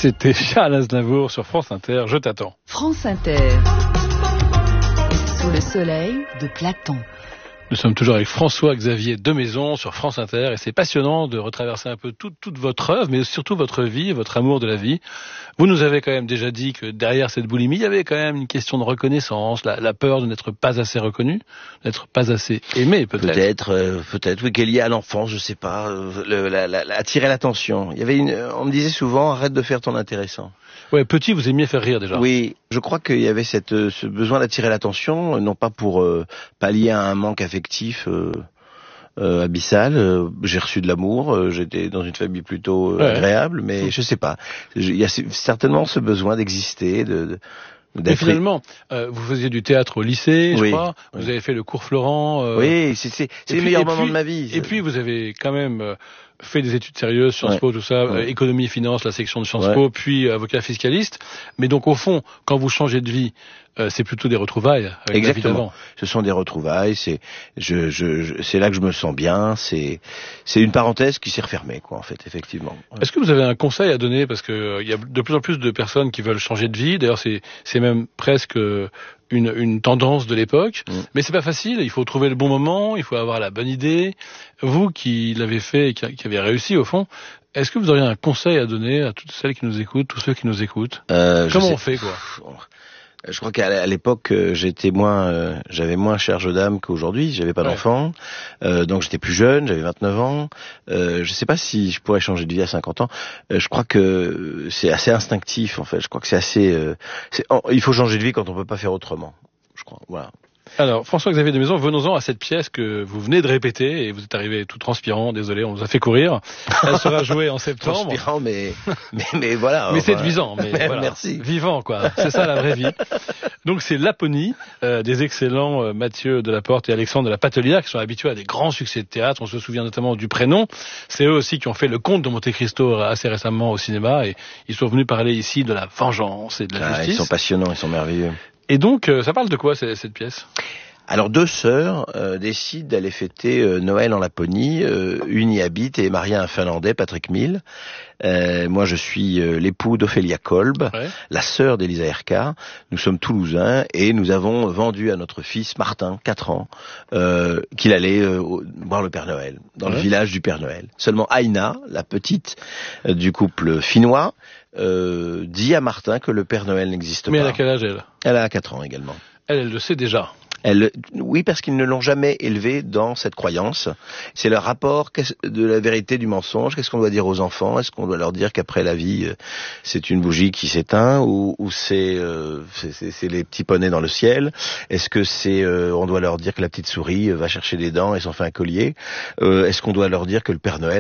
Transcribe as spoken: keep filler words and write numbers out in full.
C'était Charles Aznavour sur France Inter, Je t'attends. France Inter, sous le soleil de Platon. Nous sommes toujours avec François-Xavier Demaison sur France Inter et c'est passionnant de retraverser un peu toute, toute votre œuvre, mais surtout votre vie, votre amour de la vie. Vous nous avez quand même déjà dit que derrière cette boulimie, il y avait quand même une question de reconnaissance, la, la peur de n'être pas assez reconnu, d'être pas assez aimé peut-être. Peut-être, euh, peut-être, oui, qu'elle y est à l'enfance, je sais pas, euh, le, la, la, la, attirer l'attention. Il y avait une, on me disait souvent, arrête de faire ton intéressant. Ouais, petit, vous aimiez faire rire déjà. Oui, je crois qu'il y avait cette, ce besoin d'attirer l'attention, non pas pour euh, pallier à un manque affectif euh, euh, abyssal. Euh, j'ai reçu de l'amour, euh, j'étais dans une famille plutôt euh, ouais. agréable, mais je sais pas. Il y a certainement ce besoin d'exister, de, de Et finalement, euh, vous faisiez du théâtre au lycée, je oui, crois. Oui. Vous avez fait le cours Florent. Euh... Oui, c'est, c'est, c'est le meilleur moment de ma vie. Et puis, vous avez quand même euh, fait des études sérieuses, Sciences ouais. Po, tout ça, ouais. euh, économie et finance, la section de Sciences ouais. Po, puis euh, avocat fiscaliste. Mais donc, au fond, quand vous changez de vie, euh, c'est plutôt des retrouvailles avec Exactement. la vie d'avant. Ce sont des retrouvailles. C'est, je, je, je, c'est là que je me sens bien. C'est, c'est une parenthèse qui s'est refermée, quoi, en fait, effectivement. Ouais. Est-ce que vous avez un conseil à donner, parce que euh, il y a de plus en plus de personnes qui veulent changer de vie. D'ailleurs, c'est, c'est même presque euh, une, une tendance de l'époque. Mmh. Mais c'est pas facile. Il faut trouver le bon moment. Il faut avoir la bonne idée. Vous qui l'avez fait et qui, qui avez réussi au fond. Est-ce que vous auriez un conseil à donner à toutes celles qui nous écoutent, tous ceux qui nous écoutent euh, Comment on fait, quoi? Je crois qu'à l'époque, j'étais moins, euh, j'avais moins charge d'âme qu'aujourd'hui. J'avais pas ouais. d'enfant, euh, donc j'étais plus jeune. J'avais vingt-neuf ans. Euh, je sais pas si je pourrais changer de vie à cinquante ans. Euh, je crois que c'est assez instinctif, en fait. Je crois que c'est assez. Euh, c'est, oh, il faut changer de vie quand on peut pas faire autrement. Je crois. Voilà. Alors, François-Xavier Demaison, venons-en à cette pièce que vous venez de répéter, et vous êtes arrivé tout transpirant, désolé, on vous a fait courir. Elle sera jouée en septembre. Transpirant, mais, mais, mais voilà. Mais enfin, séduisant, mais voilà. Merci. Vivant, quoi. C'est ça la vraie vie. Donc c'est Laponie, euh, des excellents euh, Mathieu Delaporte et Alexandre de la Patelière, qui sont habitués à des grands succès de théâtre. On se souvient notamment du prénom. C'est eux aussi qui ont fait Le Comte de Monte-Cristo assez récemment au cinéma, et ils sont venus parler ici de la vengeance et de la ah, justice. Ils sont passionnants, ils sont merveilleux. Et donc, euh, ça parle de quoi, cette, cette pièce ? Alors, deux sœurs euh, décident d'aller fêter euh, Noël en Laponie. Euh, une y habite et est mariée à un Finlandais, Patrick Mill. Euh, moi, je suis euh, l'époux d'Ophélia Kolb, ouais. la sœur d'Elisa Erka. Nous sommes toulousains et nous avons vendu à notre fils, Martin, quatre ans, euh, qu'il allait euh, voir le Père Noël, dans ouais. le village du Père Noël. Seulement Aïna, la petite euh, du couple finnois, euh, dit à Martin que le Père Noël n'existe Mais pas. Mais elle a quel âge, elle ? Elle a quatre ans également. Elle, elle le sait déjà. Elle, oui, parce qu'ils ne l'ont jamais élevé dans cette croyance. C'est le rapport de la vérité du mensonge. Qu'est-ce qu'on doit dire aux enfants ? Est-ce qu'on doit leur dire qu'après la vie, c'est une bougie qui s'éteint, ou, ou c'est, euh, c'est, c'est les petits poneys dans le ciel ? Est-ce que c'est, euh, on doit leur dire que la petite souris va chercher des dents et s'en fait un collier ? euh, Est-ce qu'on doit leur dire que le Père Noël